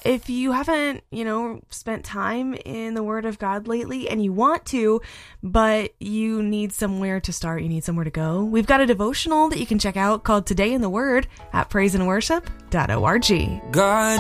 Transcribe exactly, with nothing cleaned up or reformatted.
if you haven't, you know, spent time in the Word of God lately and you want to, but you need somewhere to start, you need somewhere to go, we've got a devotional that you can check out called Today in the Word at praise and worship dot org. God